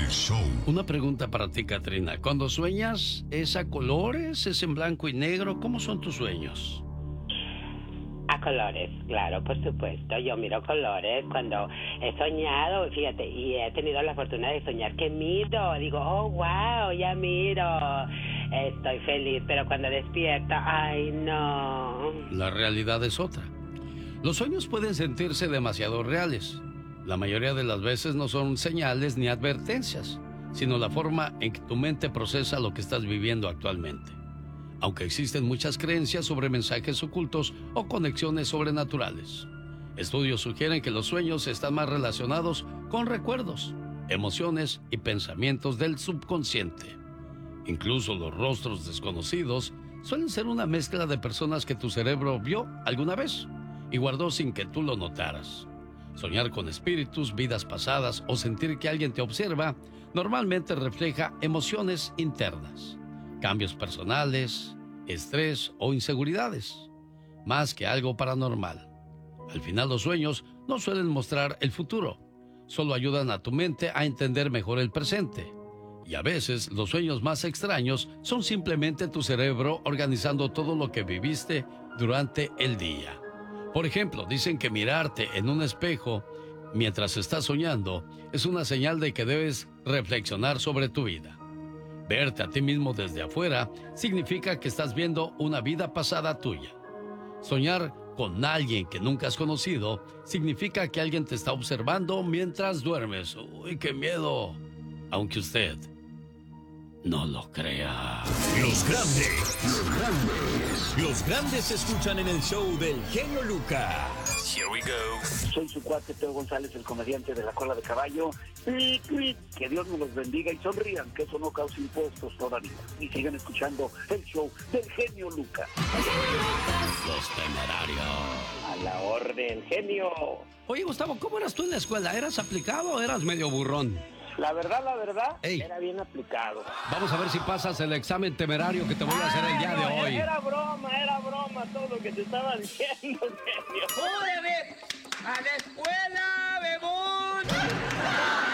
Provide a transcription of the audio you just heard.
El show. Una pregunta para ti, Catrina. Cuando sueñas, ¿es a colores? ¿Es en blanco y negro? ¿Cómo son tus sueños? A colores, claro, por supuesto. Yo miro colores cuando he soñado, fíjate, y he tenido la fortuna de soñar que miro. Digo, oh, wow, ya miro. Estoy feliz, pero cuando despierta, ay, no. La realidad es otra. Los sueños pueden sentirse demasiado reales. La mayoría de las veces no son señales ni advertencias, sino la forma en que tu mente procesa lo que estás viviendo actualmente. Aunque existen muchas creencias sobre mensajes ocultos o conexiones sobrenaturales, estudios sugieren que los sueños están más relacionados con recuerdos, emociones y pensamientos del subconsciente. Incluso los rostros desconocidos suelen ser una mezcla de personas que tu cerebro vio alguna vez y guardó sin que tú lo notaras. Soñar con espíritus, vidas pasadas o sentir que alguien te observa normalmente refleja emociones internas, cambios personales, estrés o inseguridades, más que algo paranormal. Al final, los sueños no suelen mostrar el futuro, solo ayudan a tu mente a entender mejor el presente. Y a veces, los sueños más extraños son simplemente tu cerebro organizando todo lo que viviste durante el día. Por ejemplo, dicen que mirarte en un espejo mientras estás soñando es una señal de que debes reflexionar sobre tu vida. Verte a ti mismo desde afuera significa que estás viendo una vida pasada tuya. Soñar con alguien que nunca has conocido significa que alguien te está observando mientras duermes. ¡Uy, qué miedo! Aunque usted no lo crea. Los grandes se escuchan en el show del genio Lucas. Here we go. Soy su cuate Teo González, el comediante de la cola de caballo. Que Dios me los bendiga y sonrían, que eso no causa impuestos todavía. Y sigan escuchando el show del genio Lucas. Los Temerarios. A la orden, genio. Oye, Gustavo, ¿cómo eras tú en la escuela? ¿Eras aplicado o eras medio burrón? La verdad, Ey. era bien aplicado. Vamos a ver si pasas el examen temerario que te voy a hacer el día de hoy. Era broma todo lo que te estaba diciendo, genio. ¡Órale! ¡A la escuela, bebón!